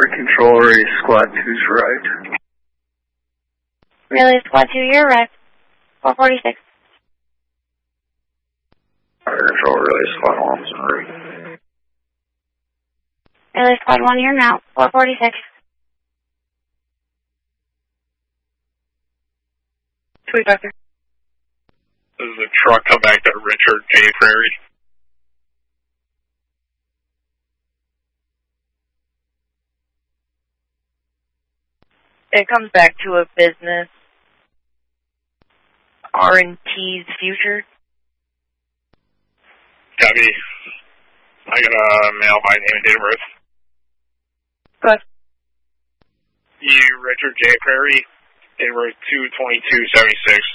Control Relay Squad 2's right. Relay Squad 2, you're right. 446. Control Relay Squad 1's en route. Relay Squad 1, you're now. 446. Sweet, Doctor. This is a truck come back to Richard J. Prairie. It comes back to a business. R&T's Future. Copy. I got a mail by name and date of birth. Go ahead. You, Richard J. Prairie, date of birth 2/22/76.